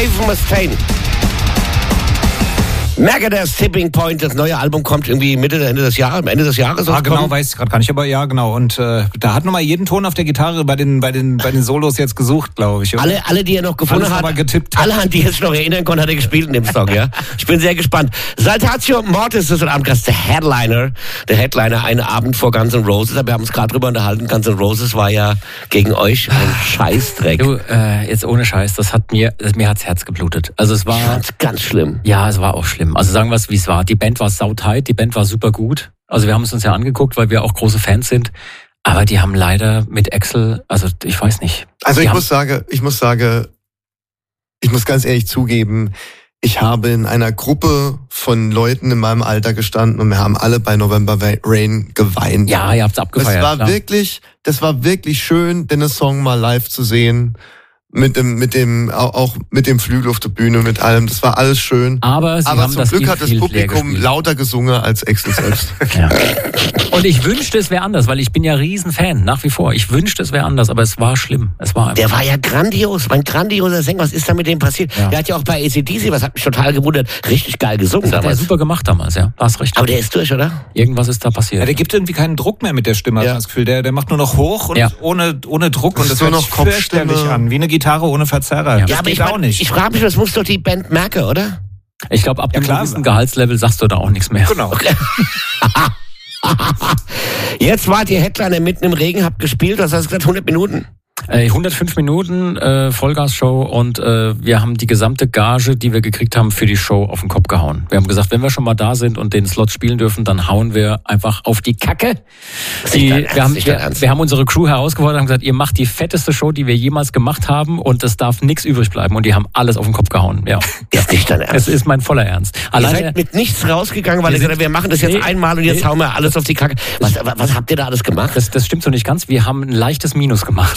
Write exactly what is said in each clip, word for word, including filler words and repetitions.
Dave Mustaine. Megadeth's Tipping Point, das neue Album kommt irgendwie Mitte, Ende des Jahres, Ende des Jahres. Ah, genau, kommen. weiß ich gerade gar nicht, aber ja, genau. Und äh, da hat nochmal jeden Ton auf der Gitarre bei den, bei den, bei den Solos jetzt gesucht, glaube ich. Oder? Alle, alle, die er noch gefunden Alles hat, getippt alle, an die er sich noch erinnern konnte, hat er gespielt in dem Song, ja. Ich bin sehr gespannt. Saltatio Mortis ist ein Abend, der Headliner, der Headliner, einen Abend vor Guns N' Roses, aber wir haben uns gerade drüber unterhalten, Guns N' Roses war ja gegen euch ein Scheißdreck. Du, äh, jetzt ohne Scheiß, das hat mir, mir hat's Herz geblutet. Also es war... Ich fand's ganz schlimm. Ja, es war auch schlimm. Also sagen wir es, wie es war. Die Band war sautight, die Band war super gut. Also wir haben es uns ja angeguckt, weil wir auch große Fans sind. Aber die haben leider mit Axl, also ich weiß nicht. Also die ich haben, muss sagen, ich muss sagen, ich muss ganz ehrlich zugeben, ich habe in einer Gruppe von Leuten in meinem Alter gestanden und wir haben alle bei November Rain geweint. Ja, ihr habt's abgefeiert. Das war klar. wirklich, das war wirklich schön, den Song mal live zu sehen. Mit dem, mit dem, auch mit dem Flügel auf der Bühne, mit allem. Das war alles schön. Aber, sie Aber haben zum das Glück hat das Infield leer Publikum gespielt. lauter gesungen als Axl selbst. Ja. Und ich wünschte, es wäre anders, weil ich bin ja Riesenfan, nach wie vor. Ich wünschte, es wäre anders, aber es war schlimm. Es war einfach. Der war ja grandios, mein grandioser Sänger. Was ist da mit dem passiert? Ja. Der hat ja auch bei A C D C, was hat mich total gewundert, richtig geil gesungen Das hat er damals. super gemacht damals, ja. Da hast recht. Aber der ist durch, oder? Irgendwas ist da passiert. Ja, der gibt irgendwie keinen Druck mehr mit der Stimme, Ja. habe ich das Gefühl. Der, der macht nur noch hoch und Ja. ohne, ohne Druck. Das Und das ist nur hört noch sich fürchterlich Kopfstimme. an. Wie eine Gitarre ohne Verzerrer. Ja. Das Ja, aber geht ich, auch mein, nicht. ich frage mich, das muss doch die Band merken, oder? Ich glaube, ab Ja, einem klar. gewissen Gehaltslevel sagst du da auch nichts mehr. Genau. Jetzt wart ihr Headliner mitten im Regen, habt gespielt, was hast du gesagt, hundert Minuten? Äh, hundertfünf Minuten äh, Vollgas-Show und äh, wir haben die gesamte Gage, die wir gekriegt haben, für die Show auf den Kopf gehauen. Wir haben gesagt, wenn wir schon mal da sind und den Slot spielen dürfen, dann hauen wir einfach auf die Kacke. Die, dein Ernst, wir, haben, nicht dein wir, Ernst. wir haben unsere Crew herausgefordert und haben gesagt, ihr macht die fetteste Show, die wir jemals gemacht haben und es darf nichts übrig bleiben. Und die haben alles auf den Kopf gehauen. Ja. Ist nicht dein Es Ernst. ist mein voller Ernst. Ihr Alleine, seid mit nichts rausgegangen, weil Wir ihr gesagt habt, wir machen das jetzt Nee, einmal und jetzt nee. hauen wir alles auf die Kacke. Was, was habt ihr da alles gemacht? das, das stimmt so nicht ganz. Wir haben ein leichtes Minus gemacht.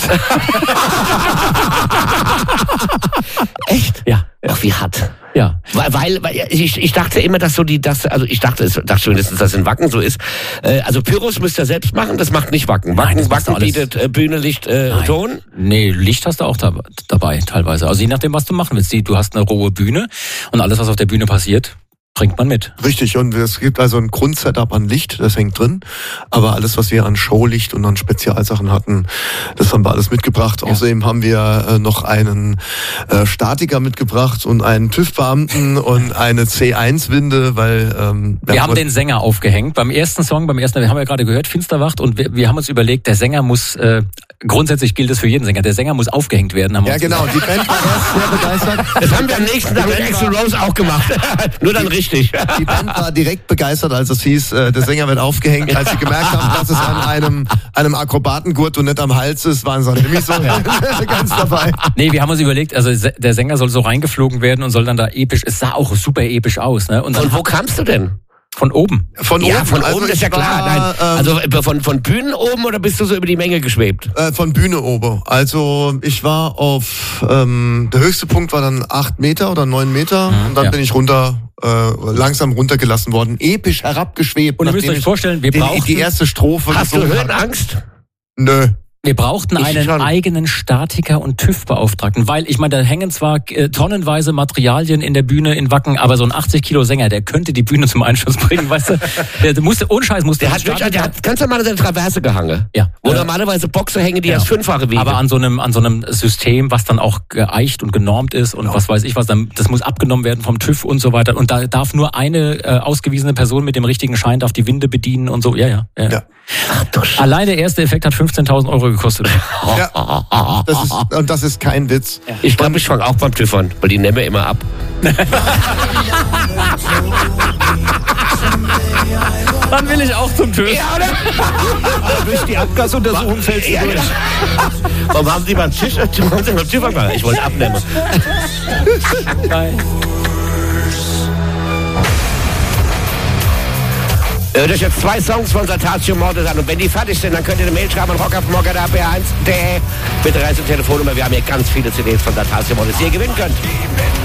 Echt? Ja. Ach, wie hart. Ja. Weil, weil, weil ich, ich dachte immer, dass so die, das, also ich dachte, es dachte zumindest, dass es in Wacken so ist. Äh, also Pyros müsst ihr selbst machen, das macht nicht Wacken. Wacken, Nein, das machst du Wacken alles. bietet äh, Bühne, Licht, äh, Nein. Ton. Nee, Licht hast du auch da, dabei teilweise. Also je nachdem, was du machen willst. Die- Du hast eine rohe Bühne und alles, was auf der Bühne passiert, bringt man mit. Richtig, und es gibt also ein Grundsetup an Licht, das hängt drin. Aber alles, was wir an Showlicht und an Spezialsachen hatten, das haben wir alles mitgebracht. Ja. Außerdem haben wir äh, noch einen äh, Statiker mitgebracht und einen TÜV-Beamten und eine C eins Winde, weil ähm, Wir haben den Sänger aufgehängt. Beim ersten Song, beim ersten, wir haben ja gerade gehört, Finsterwacht, und wir, wir haben uns überlegt, der Sänger muss, äh, grundsätzlich gilt es für jeden Sänger, der Sänger muss aufgehängt werden. Haben wir Ja, uns genau. Die Band war erst sehr begeistert. Das haben wir am nächsten Tag mit Axl Rose auch gemacht. Nur dann richtig. Die Band war direkt begeistert, als es hieß, äh, der Sänger wird aufgehängt. Als sie gemerkt haben, dass es an einem, einem Akrobatengurt und nicht am Hals ist, waren sie nämlich so ganz dabei. Nee, wir haben uns überlegt, also der Sänger soll so reingeflogen werden und soll dann da episch, es sah auch super episch aus, ne? Und dann Und wo kamst du denn? von oben. Von Ja, oben, von also oben ist ich ja klar. war, Nein. ähm, Also äh, von, von Bühnen oben oder bist du so über die Menge geschwebt? Äh, von Bühne oben. Also ich war auf, ähm, der höchste Punkt war dann acht Meter oder neun Meter Mhm, und dann ja. bin ich runter, äh, langsam runtergelassen worden, episch herabgeschwebt. Und ihr müsst nachdem euch ich vorstellen, wir den, brauchten, die erste Strophe Hast du gesungen habe. Höhenangst? Nö. wir brauchten Ich einen schon. eigenen Statiker und TÜV-Beauftragten, weil ich meine, da hängen zwar äh, tonnenweise Materialien in der Bühne in Wacken, aber so ein achtzig Kilo Sänger, der könnte die Bühne zum Einschuss bringen, weißt du? Der, der musste, ohne Scheiß, musste Der ein hat, wirklich, Statiker- der hat ganz normal an der Traverse gehangen. Ja. Wo Äh, normalerweise Boxer hängen, die ja. das Fünffache wiegen. Aber an so einem an so einem System, was dann auch geeicht und genormt ist und was weiß ich was, dann das muss abgenommen werden vom TÜV und so weiter. Und da darf nur eine äh, ausgewiesene Person mit dem richtigen Schein darf die Winde bedienen und so. Ja, ja. ja. Ja. Ach du Sch- Allein der erste Effekt hat fünfzehntausend Euro gekostet. Ja, das ist, und das ist kein Witz. Ich glaube, ich fange auch beim TÜV an, weil die nehmen wir immer ab. Dann will ich auch zum TÜV. Ja, oder? Durch die Abgasuntersuchung fällst du Ja, durch. genau. Warum haben Sie beim TÜV, warum haben Sie beim TÜV angefangen? Ich wollte abnehmen. Nein. Hört euch jetzt zwei Songs von Saltatio Mortis an. Und wenn die fertig sind, dann könnt ihr eine Mail schreiben an rock auf morgen b eins punkt de. Bitte reißt die Telefonnummer. Wir haben hier ganz viele C Ds von Saltatio Mortis, die ihr gewinnen könnt.